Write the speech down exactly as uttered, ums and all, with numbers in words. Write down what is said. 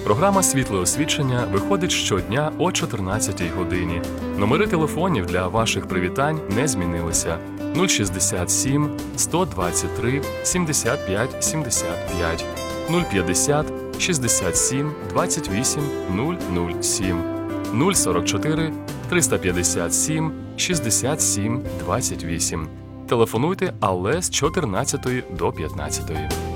Програма «Світле освічення» виходить щодня о чотирнадцятій годині. Номери телефонів для ваших привітань не змінилися. нуль шістдесят сім сто двадцять три сімдесят п'ять сімдесят п'ять, нуль п'ятдесят шістдесят сім двадцять вісім нуль нуль сім, нуль сорок чотири триста п'ятдесят сім шістдесят сім двадцять вісім. Телефонуйте, але з чотирнадцятої до п'ятнадцятої.